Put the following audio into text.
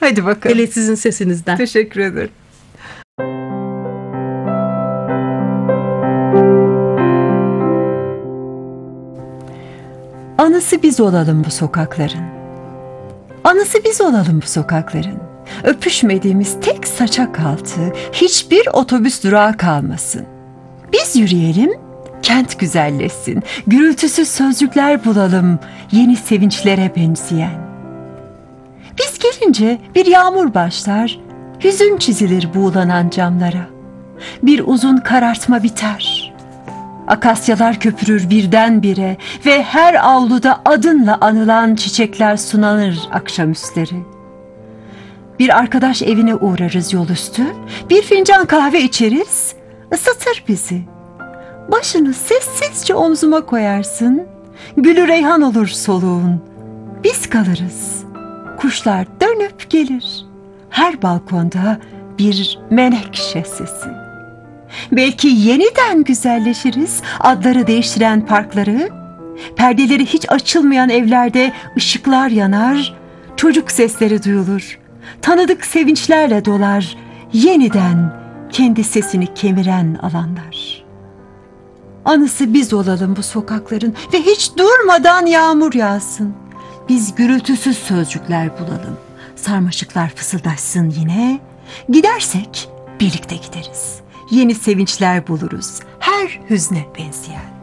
Hadi bakalım. Hele sizin sesinizden. Teşekkür ederim. Anısı biz olalım bu sokakların. Anısı biz olalım bu sokakların. Öpüşmediğimiz tek saçak altı, hiçbir otobüs durağı kalmasın. Biz yürüyelim, kent güzelleşsin. Gürültüsüz sözcükler bulalım, yeni sevinçlere benzeyen. Biz gelince bir yağmur başlar, hüzün çizilir buğulanan camlara. Bir uzun karartma biter. Akasyalar köpürür birdenbire ve her avluda adınla anılan çiçekler sunanır akşamüstleri. Bir arkadaş evine uğrarız yolüstü, bir fincan kahve içeriz, ısıtır bizi. Başını sessizce omzuma koyarsın, gülü reyhan olur soluğun. Biz kalırız, kuşlar dönüp gelir. Her balkonda bir menekşe sesi. Belki yeniden güzelleşiriz, adları değiştiren parkları. Perdeleri hiç açılmayan evlerde ışıklar yanar, çocuk sesleri duyulur. Tanıdık sevinçlerle dolar, yeniden kendi sesini kemiren alanlar. Anısı biz olalım bu sokakların ve hiç durmadan yağmur yağsın. Biz gürültüsüz sözcükler bulalım, sarmaşıklar fısıldaşsın yine. Gidersek birlikte gideriz, yeni sevinçler buluruz her hüzne benzeyen.